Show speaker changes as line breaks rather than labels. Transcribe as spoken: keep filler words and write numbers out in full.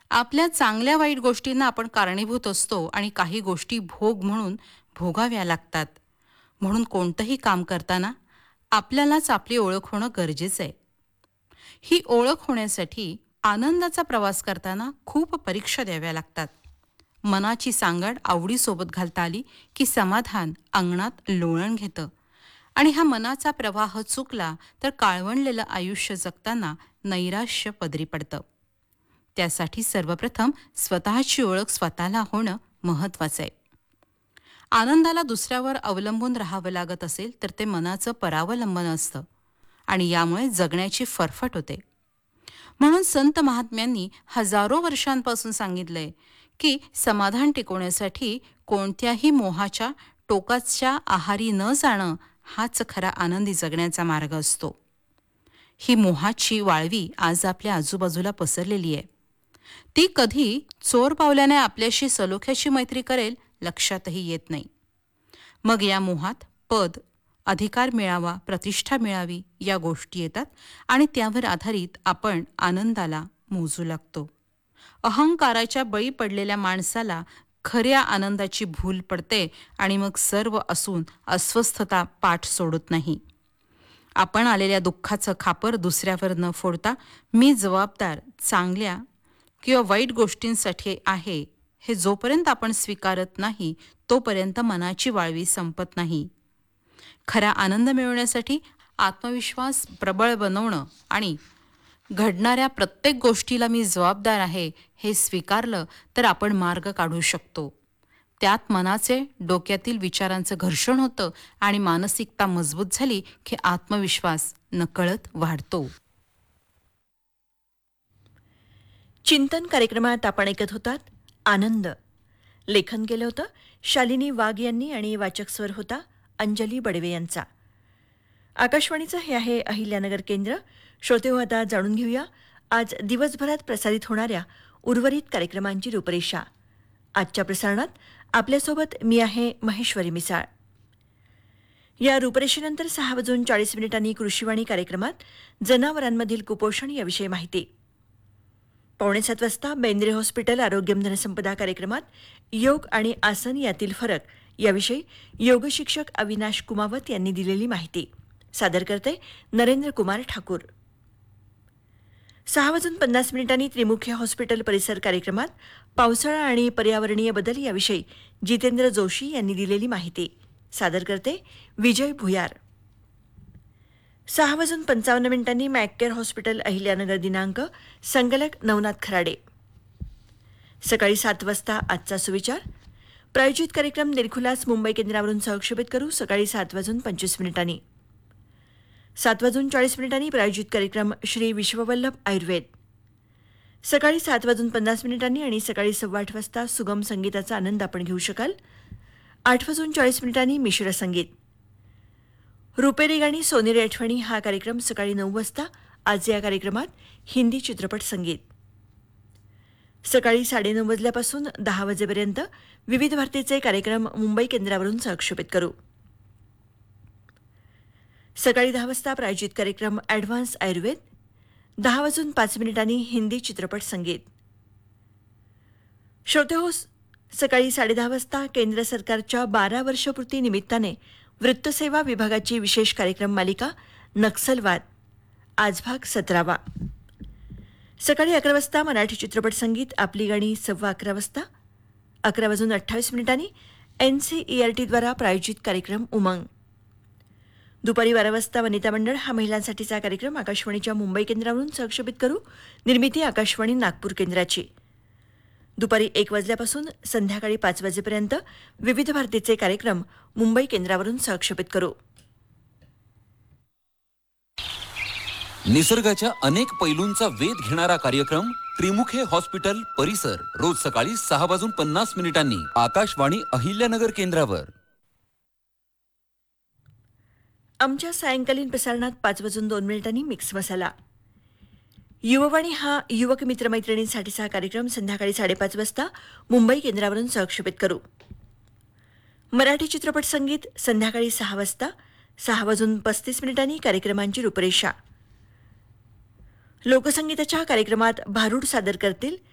आपल्या चांगल्या वाईट गोष्टींना आपण कारणीभूत असतो आणि काही गोष्टी भोग म्हणून भोगाव्या लागतात. म्हणून कोणतंही काम करताना आपल्यालाच आपली ओळख होणं गरजेचं आहे. ही ओळख होण्यासाठी आनंदाचा प्रवास करताना खूप परीक्षा द्याव्या लागतात. मनाची सांगड आवडीसोबत घालता आली की समाधान अंगणात लोळण घेतं आणि हा मनाचा प्रवाह चुकला तर काळवंडलेलं आयुष्य जगताना नैराश्य पदरी पडतं. त्यासाठी सर्वप्रथम स्वतःची ओळख स्वतःला होणं महत्वाचं आहे. आनंदाला दुसऱ्यावर अवलंबून राहावं लागत असेल तर ते मनाचं परावलंबन असतं आणि यामुळे जगण्याची फरफट होते. म्हणून संत महात्म्यांनी हजारो वर्षांपासून सांगितलंय की समाधान टिकवण्यासाठी कोणत्याही मोहाच्या टोकाच्या आहारी न जाणं हाच खरा आनंदी जगण्याचा मार्ग असतो. ही मोहाची वाळवी आज आपल्या आजूबाजूला पसरलेली आहे. ती कधी चोर पावल्याने आपल्याशी सलोख्याची मैत्री करेल लक्षातही येत नाही. मग या मोहात पद, अधिकार मिळावा, प्रतिष्ठा मिळावी या गोष्टी येतात आणि त्यावर आधारित आपण आनंदाला मोजू लागतो. अहंकाराच्या बळी पडलेल्या माणसाला खऱ्या आनंदाची भूल पडते आणि मग सर्व असून अस्वस्थता पाठ सोडत नाही. आपण आलेल्या दुःखाचं खापर दुसऱ्यावर न फोडता मी जबाबदार चांगल्या किंवा वाईट गोष्टींसाठी आहे हे जोपर्यंत आपण स्वीकारत नाही तोपर्यंत मनाची वाळवी संपत नाही. खरा आनंद मिळवण्यासाठी आत्मविश्वास प्रबळ बनवणं आणि घडणाऱ्या प्रत्येक गोष्टीला मी जबाबदार आहे हे स्वीकारलं तर आपण मार्ग काढू शकतो. त्यात मनाचे डोक्यातील विचारांचं घर्षण होतं आणि मानसिकता मजबूत झाली की आत्मविश्वास नकळत वाढतो.
चिंतन कार्यक्रमात आपण ऐकत होतात आनंद. लेखन केलं होतं शालिनी वाघ यांनी आणि वाचक स्वर होता अंजली बडवे यांचा. आकाशवाणीचं हे आहे अहिल्यानगर केंद्र. श्रोते हो, आता जाणून घेऊया आज दिवसभरात प्रसारित होणाऱ्या उर्वरित कार्यक्रमांची रूपरेषा. आजच्या प्रसारणात आपल्यासोबत मी आहे महेश्वरी मिसाळ. या रूपरेषेनंतर सहा वाजून चाळीस मिनिटांनी कृषीवाणी कार्यक्रमात जनावरांमधील कुपोषण याविषयी माहिती. पावणे सात वाजता बेंद्रे हॉस्पिटल आरोग्यम धनसंपदा कार्यक्रमात योग आणि आसन यातील फरक याविषयी योगशिक्षक अविनाश कुमावत यांनी दिलेली माहिती. सादर करते नरेंद्र कुमार ठाकूर. सहा वाजून पन्नास मिनिटांनी त्रिमुखे हॉस्पिटल परिसर कार्यक्रमात पावसाळा आणि पर्यावरणीय बदल याविषयी जितेंद्र जोशी यांनी दिलेली माहिती. सादर करते विजय भुयार. सहा वाजून पंचावन्न मिनिटांनी मॅककेअर हॉस्पिटल अहिल्यानगर दिनांक संकलक नवनाथ खराडे. सकाळी सात वाजता आजचा सुविचार प्रायोजित कार्यक्रम निर्खुलास मुंबई केंद्रावरून सहक्षेपित करू सकाळी सात वाजून पंचवीस मिनिटांनी. सात वाजून चाळीस मिनिटांनी प्रायोजित कार्यक्रम श्री विश्ववल्लभ आयुर्वेद. सकाळी सात वाजून पन्नास मिनिटांनी आणि सकाळी सव्वा आठ वाजता सुगम संगीताचा आनंद आपण घेऊ शकाल. आठ वाजून चाळीस मिनिटांनी मिश्र संगीत. रुपेरी गाणी सोनेरी आठवणी हा कार्यक्रम सकाळी नऊ वाजता. आज या कार्यक्रमात हिंदी चित्रपट संगीत. सकाळी साडेनऊ वाजल्यापासून दहा वाजेपर्यंत विविध भारतीचे कार्यक्रम मुंबई केंद्रावरून सहक्षेपित करू. सकाळी दहा वाजता प्रायोजित कार्यक्रम ॲडव्हान्स आयुर्वेद. दहा वाजून पाच मिनिटांनी हिंदी चित्रपट संगीत. श्रोते हो, सकाळी साडेदहा वाजता केंद्र सरकारच्या बारा वर्षपूर्ती निमित्ताने वृत्तसेवा विभागाची विशेष कार्यक्रम मालिका नक्सलवाद आज भाग सतरावा. सकाळी अकरा वाजता मराठी चित्रपट संगीत आपली गाणी सव्वा अकरा वाजता. अकरा वाजून अठ्ठावीस मिनिटांनी एन सी ई आर टीद्वारा प्रायोजित कार्यक्रम उमंग. दुपारी बारा वाजता वनिता मंडळ हा महिलांसाठीचा कार्यक्रम आकाशवाणीच्या मुंबई केंद्रावरून सहक्षेपित करू. निर्मिती आकाशवाणी नागपूर केंद्राची. दुपारी एक वाजल्यापासून संध्याकाळी पाच वाजेपर्यंत विविध भारतीचे कार्यक्रम मुंबई केंद्रावरून सहक्षेपित करू.
निसर्गाच्या अनेक पैलूंचा वेध घेणारा कार्यक्रम त्रिमुखे हॉस्पिटल परिसर रोज सकाळी सहा वाजून पन्नास मिनिटांनी आकाशवाणी अहिल्यानगर केंद्रावर.
आमच्या सायंकालीन प्रसारणात पाच वाजून दोन मिनिटांनी मिक्स मसाला. युववाणी हा युवक मित्रमैत्रिणींसाठीचा कार्यक्रम संध्याकाळी साडेपाच वाजता मुंबई केंद्रावरून सहक्षेपित करू. मराठी चित्रपट संगीत संध्याकाळी सहा वाजता. सहा वाजून पस्तीस मिनिटांनी कार्यक्रमांची रूपरेषा. लोकसंगीताच्या कार्यक्रमात भारूड सादर करतील